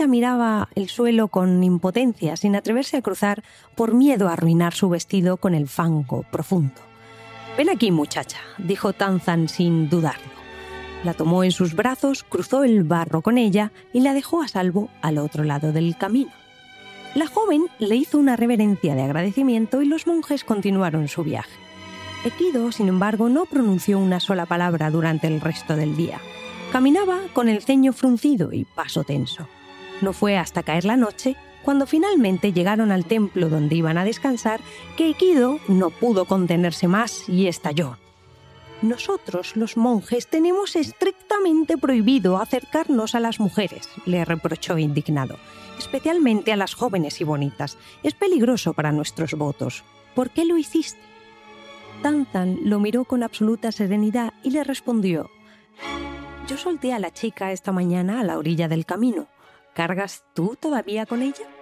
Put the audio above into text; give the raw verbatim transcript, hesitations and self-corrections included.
muchacha miraba el suelo con impotencia, sin atreverse a cruzar por miedo a arruinar su vestido con el fango profundo. «Ven aquí, muchacha», dijo Tanzan sin dudarlo. La tomó en sus brazos, cruzó el barro con ella y la dejó a salvo al otro lado del camino. La joven le hizo una reverencia de agradecimiento y los monjes continuaron su viaje. Ekido, sin embargo, no pronunció una sola palabra durante el resto del día. Caminaba con el ceño fruncido y paso tenso. No fue hasta caer la noche, cuando finalmente llegaron al templo donde iban a descansar, que Ekido no pudo contenerse más y estalló. «Nosotros, los monjes, tenemos estrictamente prohibido acercarnos a las mujeres», le reprochó indignado, «especialmente a las jóvenes y bonitas. Es peligroso para nuestros votos. ¿Por qué lo hiciste?». Tanzan lo miró con absoluta serenidad y le respondió: «Yo solté a la chica esta mañana a la orilla del camino. ¿Cargas tú todavía con ella?».